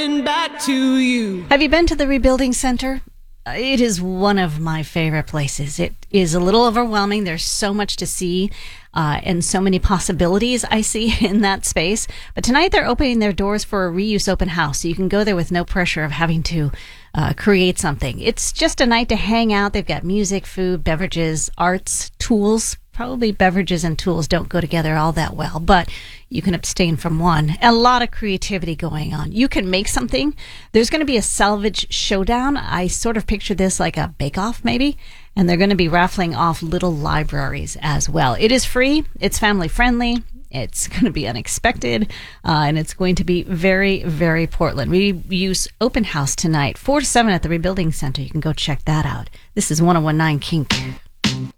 coming back to you. Have you been to the Rebuilding Center? It is one of my favorite places. It is a little overwhelming. There's so much to see and so many possibilities I see in that space. But tonight they're opening their doors for a reuse open house. So you can go there with no pressure of having to create something. It's just a night to hang out. They've got music, food, beverages, arts, tools. Probably beverages and tools don't go together all that well, but you can abstain from one. A lot of creativity going on. You can make something. There's going to be a salvage showdown. I sort of picture this like a bake-off maybe, and they're going to be raffling off little libraries as well. It is free. It's family-friendly. It's going to be unexpected, and it's going to be very, very Portland. Reuse open house tonight, 4 to 7 at the Rebuilding Center. You can go check that out. This is 101.9 Kink.